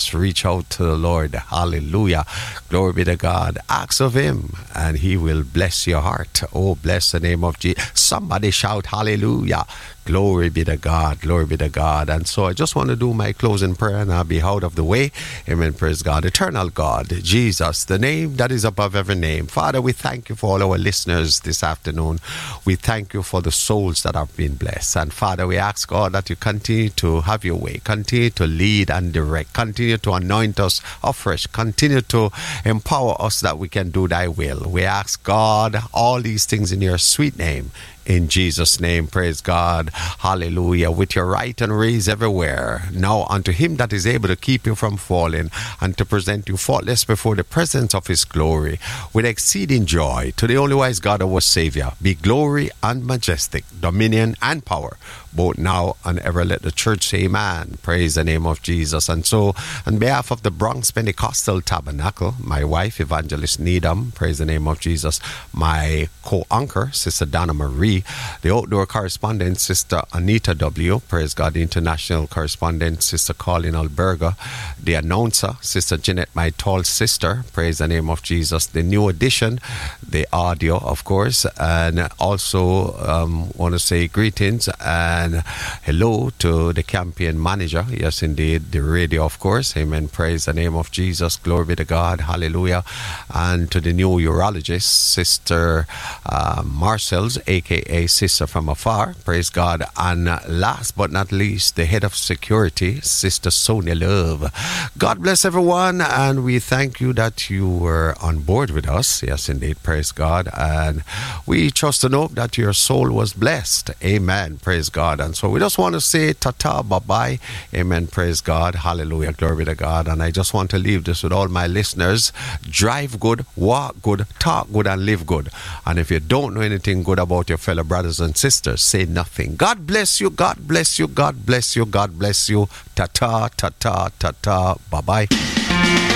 Just reach out to the Lord. Hallelujah. Glory be to God. Ask of him and he will bless your heart. Oh, bless the name of Jesus. Somebody shout hallelujah. Glory be to God. Glory be to God. And so I just want to do my closing prayer and I'll be out of the way. Amen. Praise God. Eternal God, Jesus, the name that is above every name. Father, we thank you for all our listeners this afternoon. We thank you for the souls that have been blessed. And Father, we ask God that you continue to have your way. Continue to lead and direct. Continue to anoint us afresh. Continue to empower us that we can do thy will. We ask God all these things in your sweet name. In Jesus' name, praise God. Hallelujah. With your right and raise everywhere. Now unto him that is able to keep you from falling and to present you faultless before the presence of his glory with exceeding joy. To the only wise God our Savior be glory and majestic, dominion and power, both now and ever. Let the church say amen. Praise the name of Jesus. And so, on behalf of the Bronx Pentecostal Tabernacle, my wife, Evangelist Needham, praise the name of Jesus, my co-anchor, Sister Donna Marie, the outdoor correspondent, Sister Anita W., praise God, the international correspondent, Sister Colleen Alberga, the announcer, Sister Jeanette, my tall sister, praise the name of Jesus, the new addition, the audio, of course, and also want to say greetings and hello to the campaign manager, yes indeed, the radio, of course, amen, praise the name of Jesus, glory be to God, hallelujah, and to the new urologist, Sister Marcel's, aka Sister from Afar, praise God, and last but not least, the head of security, Sister Sonia Love. God bless everyone, and we thank you that you were on board with us, yes indeed, praise God, and we trust and hope that your soul was blessed, amen, praise God. And so we just want to say ta-ta, bye-bye, amen, praise God, hallelujah, glory be to God. And I just want to leave this with all my listeners: drive good, walk good, talk good, and live good. And if you don't know anything good about your fellow brothers and sisters, say nothing. God bless you, God bless you, God bless you, God bless you. Ta-ta, ta-ta, ta-ta, bye-bye.